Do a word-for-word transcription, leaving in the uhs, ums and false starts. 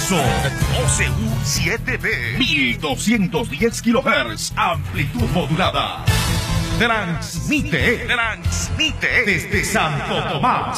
Expreso O C U siete B, mil doscientos diez kilohertz, amplitud modulada. Transmite, transmite desde Santo Tomás.